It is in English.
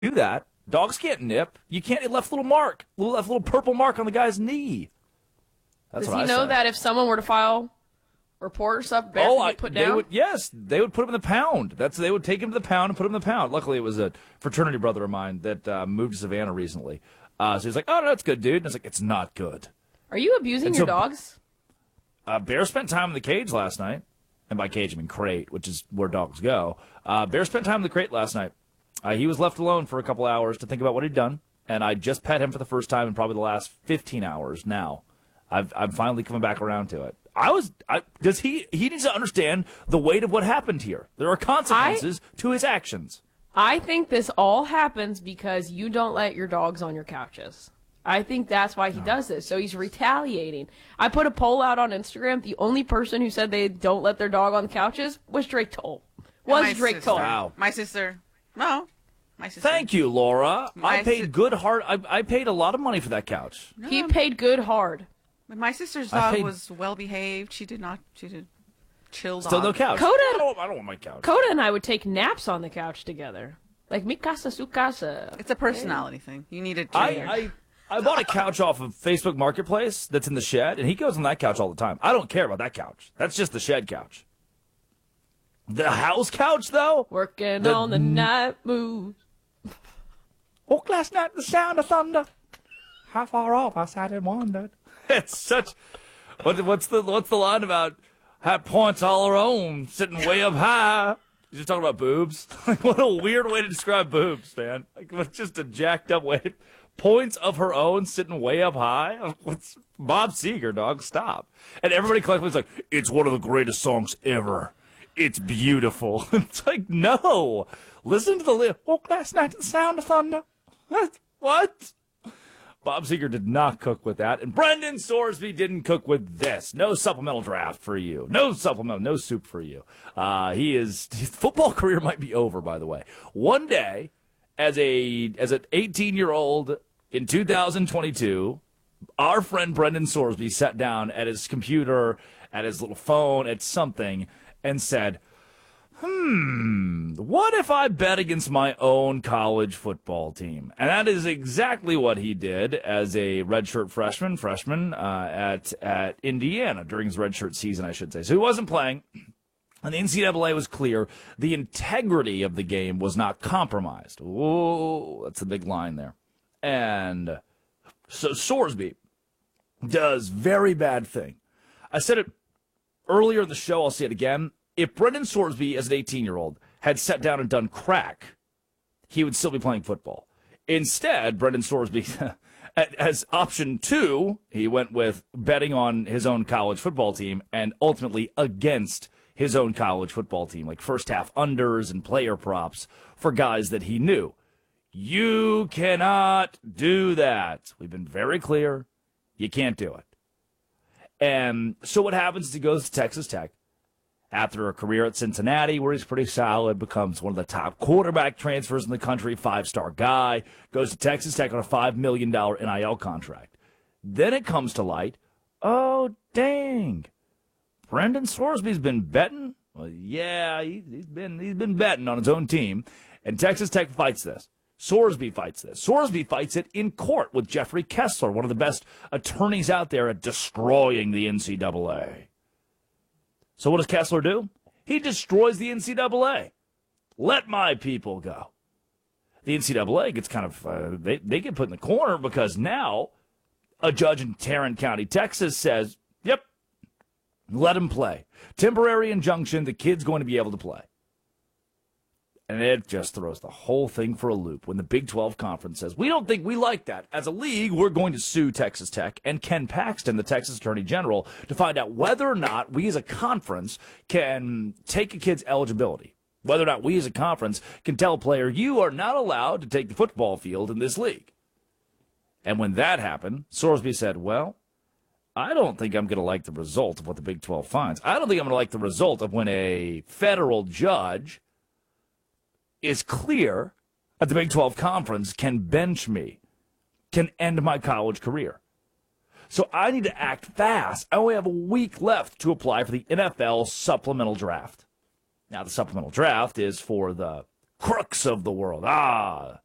do that. Dogs can't nip. You can't. It left a little mark, left a little purple mark on the guy's knee. That's Does what he I know say. that if someone were to file a report or stuff, Bear could be put down? They would put him in the pound. They would take him to the pound and put him in the pound. Luckily, it was a fraternity brother of mine that moved to Savannah recently. So he's like, "Oh, no, that's good, dude." And I was like, "It's not good." Are you abusing your dogs? Bear spent time in the cage last night. And by cage, I mean crate, which is where dogs go. Bear spent time in the crate last night. He was left alone for a couple hours to think about what he'd done. And I just pet him for the first time in probably the last 15 hours now. I'm finally coming back around to it. He needs to understand the weight of what happened here. There are consequences to his actions. I think this all happens because you don't let your dogs on your couches. I think that's why he does this. So he's retaliating. I put a poll out on Instagram. The only person who said they don't let their dog on the couches was Drake Toll. Wow. My sister. No. My sister. Thank you, Laura. I paid I paid a lot of money for that couch. No, he paid good hard. My sister's dog was well behaved. She did chill. Still no couch. I don't want my couch. Coda and I would take naps on the couch together. Like mi casa, su casa. It's a personality thing. You need to I bought a couch off of Facebook Marketplace that's in the shed, and he goes on that couch all the time. I don't care about that couch. That's just the shed couch. The house couch, though? Working on the night moves. Woke last night the sound of thunder. How far off I sat and wondered. It's such... What's the line about had points all her own, sitting way up high? You're just talking about boobs? What a weird way to describe boobs, man. It's just a jacked up way. Points of her own, sitting way up high. What's Bob Seger, dog? Stop. And everybody collectively is like, it's one of the greatest songs ever. It's beautiful. It's like, no. Listen to the woke last night to the sound of thunder. What? Bob Seger did not cook with that, and Brendan Sorsby didn't cook with this. No supplemental draft for you. No soup for you. His football career might be over, by the way. One day, as an 18-year-old in 2022, our friend Brendan Sorsby sat down at his computer, at his little phone, at something, and said, what if I bet against my own college football team? And that is exactly what he did as a redshirt freshman at Indiana during his redshirt season, I should say. So he wasn't playing, and the NCAA was clear. The integrity of the game was not compromised. Whoa, that's a big line there. And so Sorsby does very bad thing. I said it earlier in the show, I'll say it again. If Brendan Sorsby, as an 18-year-old, had sat down and done crack, he would still be playing football. Instead, Brendan Sorsby, as option 2, he went with betting on his own college football team and ultimately against his own college football team, like first half unders and player props for guys that he knew. You cannot do that. We've been very clear. You can't do it. And so what happens is he goes to Texas Tech. After a career at Cincinnati, where he's pretty solid, becomes one of the top quarterback transfers in the country, 5-star guy, goes to Texas Tech on a $5 million NIL contract. Then it comes to light, oh, dang, Brendan Sorsby's been betting? Well, yeah, he's been betting on his own team, and Texas Tech fights this. Sorsby fights this. Sorsby fights it in court with Jeffrey Kessler, one of the best attorneys out there at destroying the NCAA. So what does Kessler do? He destroys the NCAA. Let my people go. The NCAA gets kind of, they get put in the corner because now a judge in Tarrant County, Texas says, yep, let him play. Temporary injunction, the kid's going to be able to play. And it just throws the whole thing for a loop when the Big 12 Conference says, we don't think we like that. As a league, we're going to sue Texas Tech and Ken Paxton, the Texas Attorney General, to find out whether or not we as a conference can take a kid's eligibility. Whether or not we as a conference can tell a player, you are not allowed to take the football field in this league. And when that happened, Sorsby said, well, I don't think I'm going to like the result of what the Big 12 finds. I don't think I'm going to like the result of when a federal judge is clear that the Big 12 Conference can bench me, can end my college career. So I need to act fast. I only have a week left to apply for the NFL supplemental draft. Now, the supplemental draft is for the crooks of the world.